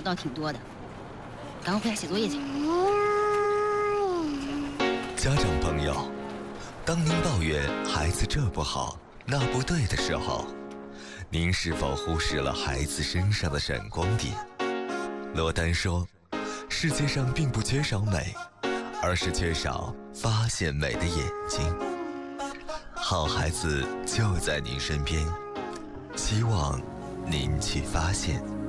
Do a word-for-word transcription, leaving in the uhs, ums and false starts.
倒挺多的。赶快回来写作业去。 家长朋友，当您抱怨孩子这不好那不对的时候，您是否忽视了孩子身上的闪光点？罗丹说，世界上并不缺少美，而是缺少发现美的眼睛。好孩子就在您身边，希望您去发现。